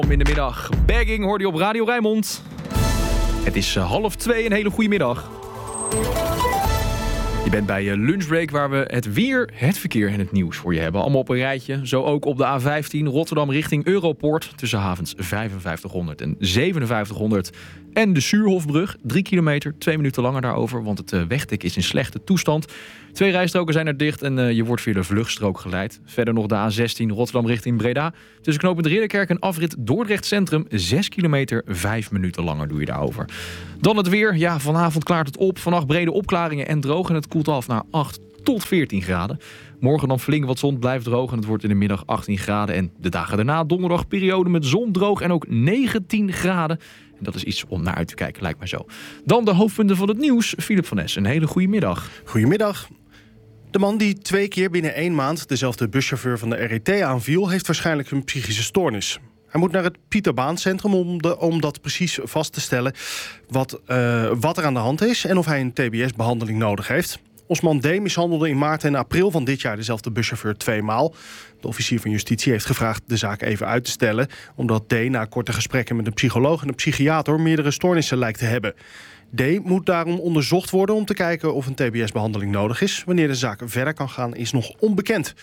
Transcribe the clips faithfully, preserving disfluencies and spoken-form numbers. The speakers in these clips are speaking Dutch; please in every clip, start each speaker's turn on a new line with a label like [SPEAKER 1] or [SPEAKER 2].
[SPEAKER 1] Om in de middag. Bagging hoorde je op Radio Rijnmond. Het is uh, half twee, een hele goede middag. Je bent bij uh, Lunchbreak waar we het weer, het verkeer en het nieuws voor je hebben. Allemaal op een rijtje. Zo ook op de A vijftien Rotterdam richting Europoort. Tussen havens vijfenvijftighonderd en zevenenvijftighonderd. En de Suurhofbrug. Drie kilometer, twee minuten langer daarover. Want het uh, wegdek is in slechte toestand. Twee rijstroken zijn er dicht en uh, je wordt via de vluchtstrook geleid. Verder nog de A zestien Rotterdam richting Breda. Tussen knooppunt Ridderkerk en afrit Dordrecht Centrum. Zes kilometer, vijf minuten langer doe je daarover. Dan het weer. Ja, vanavond klaart het op. Vannacht brede opklaringen en droog. En het koelt af naar acht tot veertien graden. Morgen dan flink wat zon, blijft droog en het wordt in de middag achttien graden. En de dagen daarna donderdag periode met zon, droog en ook negentien graden. En dat is iets om naar uit te kijken, lijkt mij zo. Dan de hoofdpunten van het nieuws. Philip van Ness, een hele goede middag.
[SPEAKER 2] Goedemiddag. De man die twee keer binnen één maand dezelfde buschauffeur van de R E T aanviel, heeft waarschijnlijk een psychische stoornis. Hij moet naar het Pieter Baan Centrum om, de, om dat precies vast te stellen wat, uh, wat er aan de hand is en of hij een T B S-behandeling nodig heeft. Osman D. mishandelde in maart en april van dit jaar dezelfde buschauffeur tweemaal. De officier van justitie heeft gevraagd de zaak even uit te stellen, omdat D. na korte gesprekken met een psycholoog en een psychiater meerdere stoornissen lijkt te hebben. D. moet daarom onderzocht worden om te kijken of een T B S-behandeling nodig is. Wanneer de zaak verder kan gaan is nog onbekend.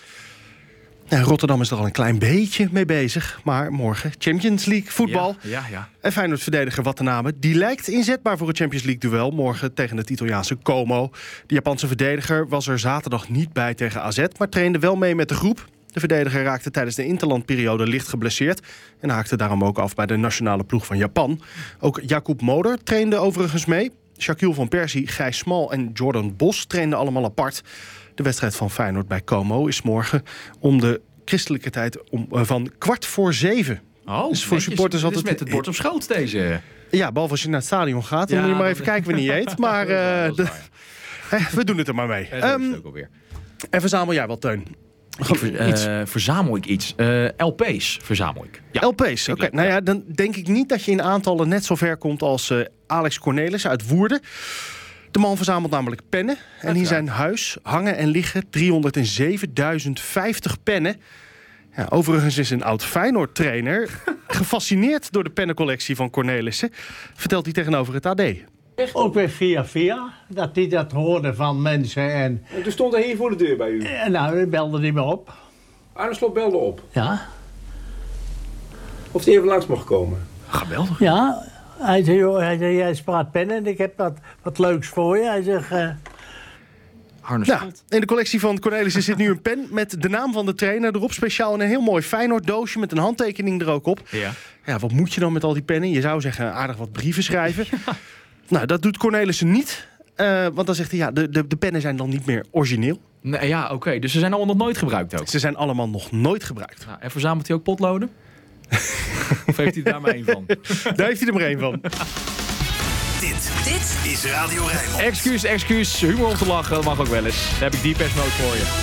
[SPEAKER 2] Nou, Rotterdam is er al een klein beetje mee bezig. Maar morgen Champions League voetbal.
[SPEAKER 1] Ja, ja, ja.
[SPEAKER 2] En Feyenoord-verdediger Watanabe, die lijkt inzetbaar voor het Champions League-duel morgen tegen het Italiaanse Como. De Japanse verdediger was er zaterdag niet bij tegen A Z, maar trainde wel mee met de groep. De verdediger raakte tijdens de interlandperiode licht geblesseerd en haakte daarom ook af bij de nationale ploeg van Japan. Ook Jakub Moder trainde overigens mee. Shaquille van Persie, Gijs Smal en Jordan Bos trainden allemaal apart. De wedstrijd van Feyenoord bij Como is morgen om de christelijke tijd om, uh, van kwart voor zeven.
[SPEAKER 1] Oh,
[SPEAKER 2] dus voor supporters altijd
[SPEAKER 1] met het bord op schoot deze.
[SPEAKER 2] Ja, behalve als je naar het stadion gaat, dan ja, moet je maar even kijken wanneer je eet. Maar uh, de, ja. we doen het er maar mee.
[SPEAKER 1] Ja,
[SPEAKER 2] um,
[SPEAKER 1] ook alweer.
[SPEAKER 2] En verzamel jij wat, Teun?
[SPEAKER 1] Ik ver, uh, verzamel ik iets? Uh, L P's verzamel ik.
[SPEAKER 2] Ja. L P's, oké. Okay. Nou ja, dan denk ik niet dat je in aantallen net zo ver komt als uh, Alex Cornelis uit Woerden. De man verzamelt namelijk pennen. En in zijn huis hangen en liggen driehonderdzevenduizend vijftig pennen. Ja, overigens is een oud Feyenoord-trainer gefascineerd door de pennencollectie van Cornelissen. Vertelt hij tegenover het A D.
[SPEAKER 3] Ook weer via via, dat hij dat hoorde van mensen. En,
[SPEAKER 4] en toen stond hij hier voor de deur bij u?
[SPEAKER 3] En nou, belde hij me op.
[SPEAKER 4] Arne Slot belde op?
[SPEAKER 3] Ja.
[SPEAKER 4] Of hij even langs mocht komen?
[SPEAKER 1] Geweldig.
[SPEAKER 3] Ja, hij zei, joh, hij zei, jij spraat pennen en ik heb wat, wat leuks voor je. Hij zegt... Uh,
[SPEAKER 2] Ja, in de collectie van Cornelissen zit nu een pen met de naam van de trainer erop. Speciaal in een heel mooi Feyenoord doosje met een handtekening er ook op.
[SPEAKER 1] Ja.
[SPEAKER 2] Ja, wat moet je dan met al die pennen? Je zou zeggen aardig wat brieven schrijven. Ja. Nou, dat doet Cornelissen niet. Uh, want dan zegt hij, ja, de, de, de pennen zijn dan niet meer origineel.
[SPEAKER 1] Nee, ja, oké. Okay. Dus ze zijn allemaal nog nooit gebruikt ook?
[SPEAKER 2] Ze zijn allemaal nog nooit gebruikt.
[SPEAKER 1] Nou, en verzamelt hij ook potloden? Of heeft hij daar maar één van?
[SPEAKER 2] Daar heeft hij er maar één van.
[SPEAKER 5] Dit, dit is Radio Rijnmond.
[SPEAKER 1] Excuus, excuus. Humor om te lachen, dat mag ook wel eens. Daar heb ik die persnoot voor je.